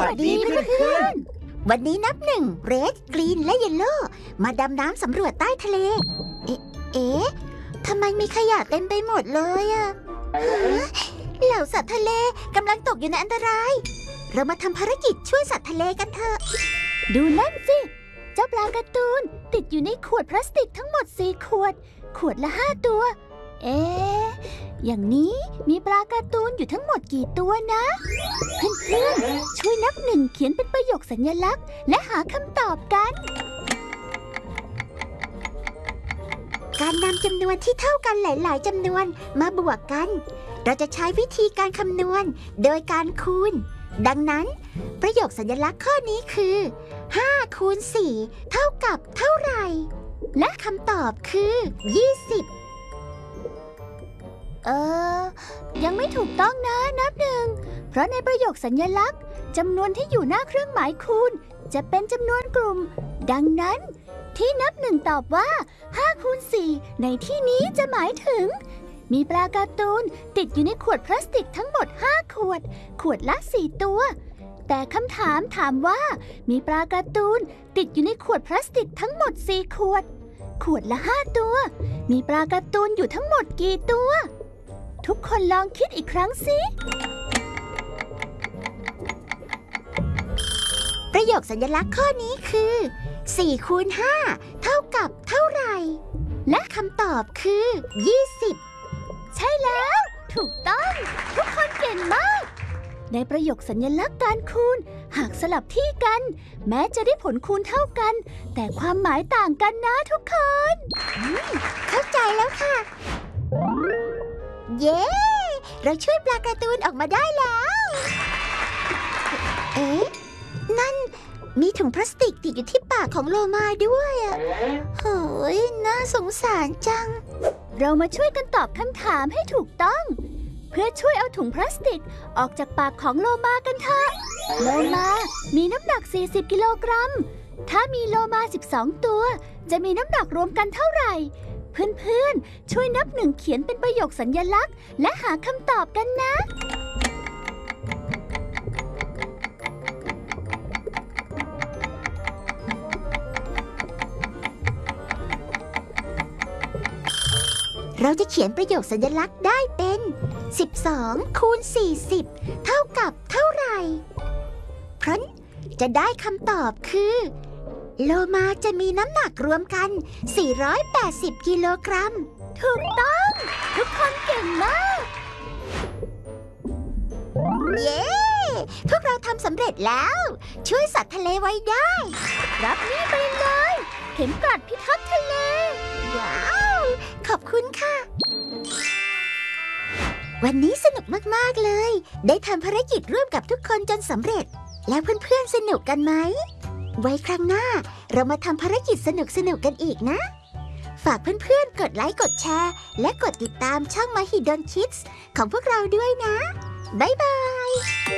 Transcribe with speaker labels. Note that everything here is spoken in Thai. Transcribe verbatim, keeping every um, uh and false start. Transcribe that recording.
Speaker 1: วัสดีเพื่อนๆวันนี้นับหนึ่งเรดกรีนและเยลโล่มาดำน้ำสำรวจใต้ทะเลเอ๊ะเอ๊ะทำไมมีขยะเต็มไปหมดเลยอะเหล่าสัตว์ทะเลกำลังตกอยู่ในอันตรายเรามาทำภารกิจช่วยสัตว์ทะเลกันเถอะดูนั่นสิเจ้าปลาการ์ตูนติดอยู่ในขวดพลาสติกทั้งหมดสี่ขวดขวดละห้าตัวเอ๊ะอย่างนี้มีปลาการ์ตูนอยู่ทั้งหมดกี่ตัวนะเพื่อนๆช่วยนับหนึ่งเขียนเป็นประโยคสัญลักษณ์และหาคำตอบกันการนำจำนวนที่เท่ากันหลายๆจำนวนมาบวกกันเราจะใช้วิธีการคำนวณโดยการคูณดังนั้นประโยคสัญลักษณ์ข้อนี้คือห้าคูณสี่เท่ากับเท่าไหร่และคำตอบคือยี่สิบเออยังไม่ถูกต้องนะนับหนึ่งเพราะในประโยคสัญลักษณ์จำนวนที่อยู่หน้าเครื่องหมายคูณจะเป็นจำนวนกลุ่มดังนั้นที่นับหนึ่งตอบว่าห้าคูณสี่ในที่นี้จะหมายถึงมีปลาการ์ตูนติดอยู่ในขวดพลาสติกทั้งหมดห้าขวดขวดละสี่ตัวแต่คำถามถามว่ามีปลาการ์ตูนติดอยู่ในขวดพลาสติกทั้งหมดสี่ขวดขวดละห้าตัวมีปลาการ์ตูนอยู่ทั้งหมดกี่ตัวทุกคนลองคิดอีกครั้งสิประโยคสัญลักษณ์ข้อนี้คือสี่คูณห้าเท่ากับเท่าไหร่และคำตอบคือยี่สิบใช่แล้วถูกต้องทุกคนเก่งมากในประโยคสัญลักษณ์การคูณหากสลับที่กันแม้จะได้ผลคูณเท่ากันแต่ความหมายต่างกันนะทุกคนเข้าใจแล้วค่ะเย้เราช่วยปลาการ์ตูนออกมาได้แล้วเอ๊ะนั่นมีถุงพลาสติกติดอยู่ที่ปากของโลมาด้วยอ่ะโหยน่าสงสารจังเรามาช่วยกันตอบคำถามให้ถูกต้องเพื่อช่วยเอาถุงพลาสติกออกจากปากของโลมากันเถอะโลมามีน้ำหนักสี่สิบกิโลกรัมถ้ามีโลมาสิบสองตัวจะมีน้ำหนักรวมกันเท่าไหร่เพื่อนๆช่วยนับหนึ่งเขียนเป็นประโยคสัญลักษณ์และหาคำตอบกันนะเราจะเขียนประโยคสัญลักษณ์ได้เป็นสิบสองคูณสี่สิบเท่ากับเท่าไหร่เพราะจะได้คำตอบคือโลมาจะมีน้ำหนักรวมกันสี่ร้อยแปดสิบกิโลกรัมถูกต้องทุกคนเก่งมากเย้พวกเราทำสำเร็จแล้วช่วยสัตว์ทะเลไว้ได้รับนี่ไปเลยเข็มกลัดพิทักษ์ทะเลว้าวขอบคุณค่ะวันนี้สนุกมากๆเลยได้ทำภารกิจร่วมกับทุกคนจนสำเร็จแล้วเพื่อนๆสนุกกันไหมไว้ครั้งหน้าเรามาทำภารกิจสนุกๆกันอีกนะฝากเพื่อนๆกดไลค์กดแชร์และกดติดตามช่อง Mahidol Kids ของพวกเราด้วยนะบ๊ายบาย